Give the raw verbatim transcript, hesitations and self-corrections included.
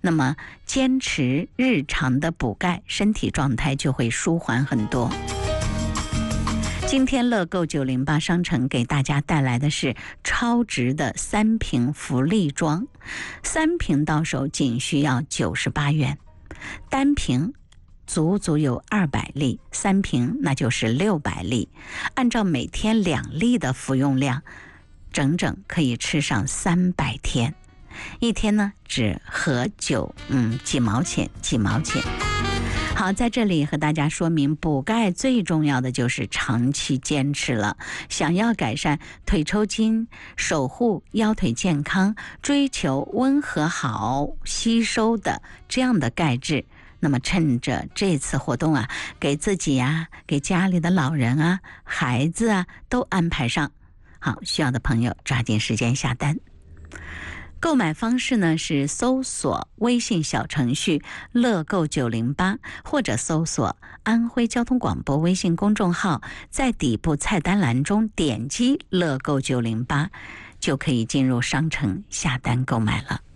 那么坚持日常的补钙，身体状态就会舒缓很多。今天乐购九零八商城给大家带来的是超值的三瓶福利装，三瓶到手仅需要九十八元，单瓶足足有二百粒，三瓶那就是六百粒，按照每天两粒的服用量，整整可以吃上三百天，一天呢只合九嗯几毛钱几毛钱。好，在这里和大家说明，补钙最重要的就是长期坚持了。想要改善腿抽筋，守护腰腿健康，追求温和好吸收的这样的钙质，那么趁着这次活动啊，给自己啊，给家里的老人啊，孩子啊都安排上。好，需要的朋友抓紧时间下单。购买方式呢是搜索微信小程序乐购九零八，或者搜索安徽交通广播微信公众号，在底部菜单栏中点击乐购九零八，就可以进入商城下单购买了。